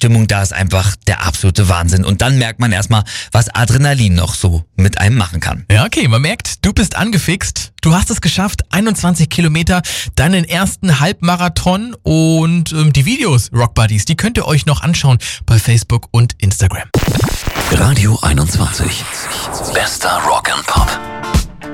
Stimmung da ist einfach der absolute Wahnsinn. Und dann merkt man erstmal, was Adrenalin noch so mit einem machen kann. Ja, okay, man merkt, du bist angefixt. Du hast es geschafft, 21 Kilometer, deinen ersten Halbmarathon und die Videos, Rock Buddies, die könnt ihr euch noch anschauen bei Facebook und Instagram. Radio 21. Bester Rock and Pop.